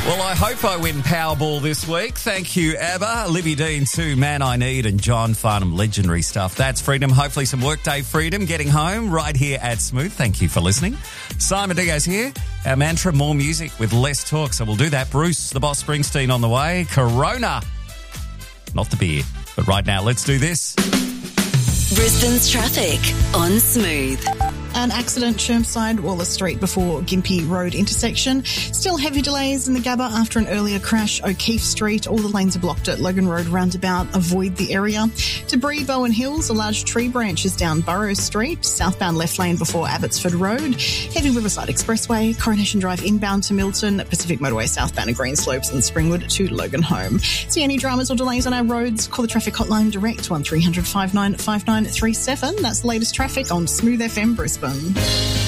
Well, I hope I win Powerball this week. Thank you, ABBA, Libby Dean too, Man I Need, and John Farnham, legendary stuff. That's freedom, hopefully some workday freedom, getting home right here at Smooth. Thank you for listening. Simon Digo's here. Our mantra, more music with less talk, so we'll do that. Bruce, the Boss Springsteen on the way. Corona, not the beer. But right now, let's do this. Brisbane's traffic on Smooth. An accident, Chermside, Wallace Street before Gympie Road intersection. Still heavy delays in the Gabba after an earlier crash. O'Keefe Street, all the lanes are blocked at Logan Road roundabout. Avoid the area. Debris, Bowen Hills, a large tree branch is down Burrows Street. Southbound left lane before Abbotsford Road. Heavy Riverside Expressway, Coronation Drive inbound to Milton. Pacific Motorway southbound at Greenslopes and Springwood to Logan Home. See any dramas or delays on our roads? Call the traffic hotline direct 1300 59 5937. That's the latest traffic on Smooth FM Brisbane.